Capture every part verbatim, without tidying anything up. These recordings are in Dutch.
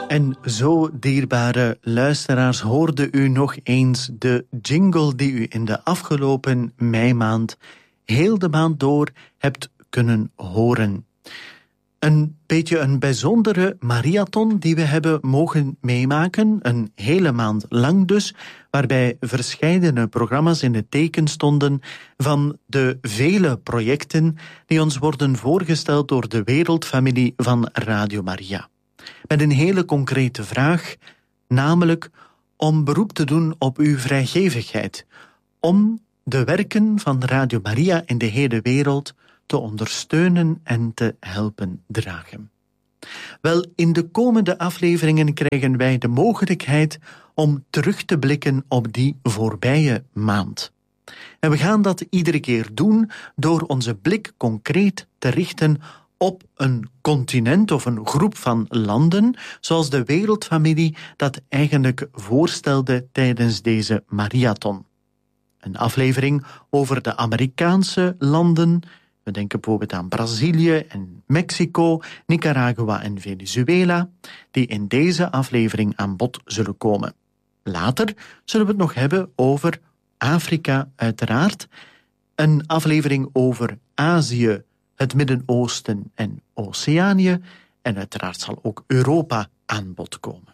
En zo, dierbare luisteraars, hoorde u nog eens de jingle die u in de afgelopen meimaand heel de maand door hebt kunnen horen. Een beetje een bijzondere marathon die we hebben mogen meemaken, een hele maand lang dus, waarbij verscheidene programma's in het teken stonden van de vele projecten die ons worden voorgesteld door de wereldfamilie van Radio Maria. Met een hele concrete vraag, namelijk om beroep te doen op uw vrijgevigheid, om de werken van Radio Maria in de hele wereld te ondersteunen en te helpen dragen. Wel, in de komende afleveringen krijgen wij de mogelijkheid om terug te blikken op die voorbije maand. En we gaan dat iedere keer doen door onze blik concreet te richten op een continent of een groep van landen, zoals de wereldfamilie dat eigenlijk voorstelde tijdens deze marathon. Een aflevering over de Amerikaanse landen. We denken bijvoorbeeld aan Brazilië en Mexico, Nicaragua en Venezuela, die in deze aflevering aan bod zullen komen. Later zullen we het nog hebben over Afrika uiteraard, een aflevering over Azië, het Midden-Oosten en Oceanië, en uiteraard zal ook Europa aan bod komen.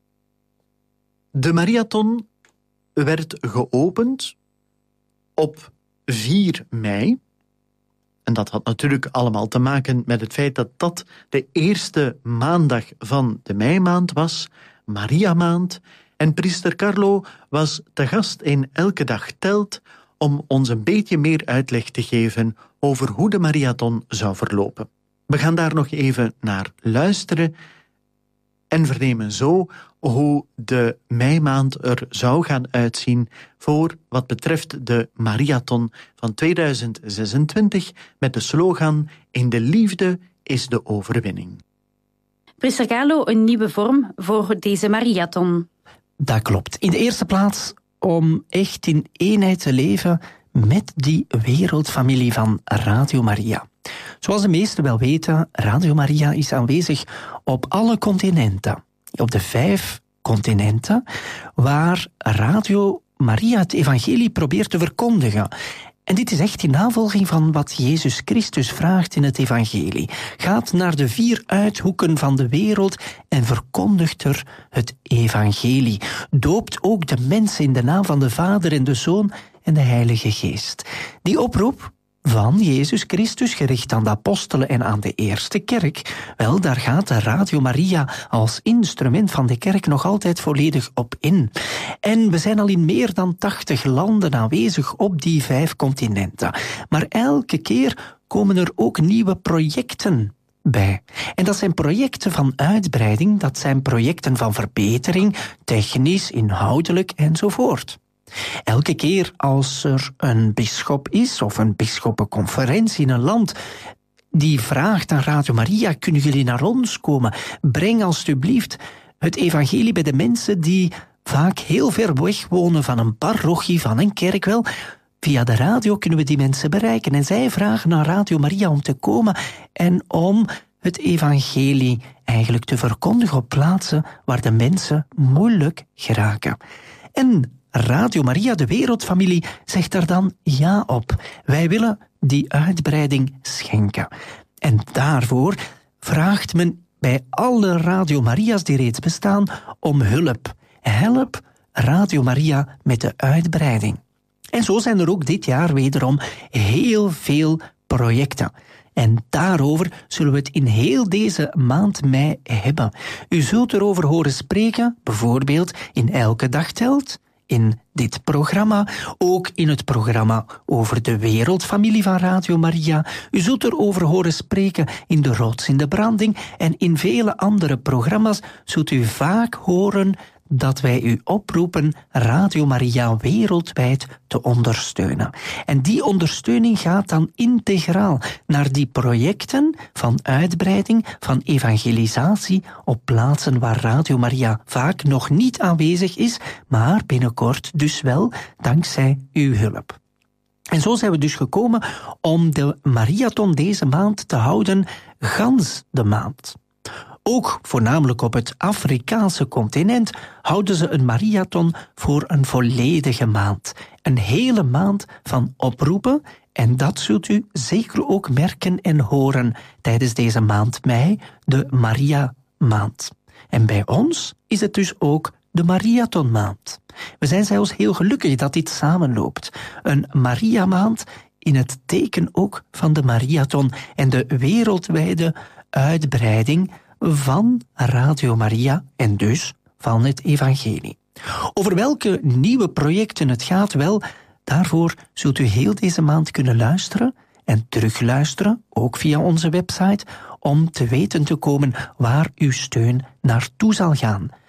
De marathon werd geopend op vier mei. En dat had natuurlijk allemaal te maken met het feit dat dat de eerste maandag van de meimaand was, Mariamaand. En priester Carlo was te gast in Elke Dag Telt om ons een beetje meer uitleg te geven over hoe de marathon zou verlopen. We gaan daar nog even naar luisteren en vernemen zo hoe de meimaand er zou gaan uitzien voor wat betreft de marathon van tweeduizend zesentwintig met de slogan "In de liefde is de overwinning". Priester Carlo, een nieuwe vorm voor deze marathon. Dat klopt. In de eerste plaats om echt in eenheid te leven met die wereldfamilie van Radio Maria. Zoals de meesten wel weten, Radio Maria is aanwezig op alle continenten. Op de vijf continenten waar Radio Maria het evangelie probeert te verkondigen. En dit is echt in navolging van wat Jezus Christus vraagt in het evangelie. Gaat naar de vier uithoeken van de wereld en verkondigt er het evangelie. Doopt ook de mensen in de naam van de Vader en de Zoon en de Heilige Geest. Die oproep van Jezus Christus, gericht aan de apostelen en aan de eerste kerk, wel, daar gaat de Radio Maria als instrument van de kerk nog altijd volledig op in. En we zijn al in meer dan tachtig landen aanwezig op die vijf continenten. Maar elke keer komen er ook nieuwe projecten bij. En dat zijn projecten van uitbreiding, dat zijn projecten van verbetering, technisch, inhoudelijk enzovoort. Elke keer als er een bisschop is of een bisschoppenconferentie in een land die vraagt aan Radio Maria, kunnen jullie naar ons komen? Breng alstublieft het evangelie bij de mensen die vaak heel ver weg wonen van een parochie, van een kerk. Wel, via de radio kunnen we die mensen bereiken. En zij vragen naar Radio Maria om te komen en om het evangelie eigenlijk te verkondigen op plaatsen waar de mensen moeilijk geraken. En Radio Maria, de wereldfamilie, zegt daar dan ja op. Wij willen die uitbreiding schenken. En daarvoor vraagt men bij alle Radio Maria's die reeds bestaan om hulp. Help Radio Maria met de uitbreiding. En zo zijn er ook dit jaar wederom heel veel projecten. En daarover zullen we het in heel deze maand mei hebben. U zult erover horen spreken, bijvoorbeeld in Elke Dag Telt, in dit programma, ook in het programma over de wereldfamilie van Radio Maria. U zult erover horen spreken in De Rots in de Branding en in vele andere programma's zult u vaak horen dat wij u oproepen Radio Maria wereldwijd te ondersteunen. En die ondersteuning gaat dan integraal naar die projecten van uitbreiding, van evangelisatie op plaatsen waar Radio Maria vaak nog niet aanwezig is, maar binnenkort dus wel dankzij uw hulp. En zo zijn we dus gekomen om de marathon deze maand te houden, gans de maand. Ook voornamelijk op het Afrikaanse continent houden ze een marathon voor een volledige maand. Een hele maand van oproepen en dat zult u zeker ook merken en horen tijdens deze maand mei, de Maria-maand. En bij ons is het dus ook de Mariathonmaand. We zijn zelfs heel gelukkig dat dit samenloopt. Een Maria-maand in het teken ook van de Mariathon en de wereldwijde uitbreiding van Radio Maria en dus van het evangelie. Over welke nieuwe projecten het gaat, wel, daarvoor zult u heel deze maand kunnen luisteren en terugluisteren, ook via onze website, om te weten te komen waar uw steun naartoe zal gaan.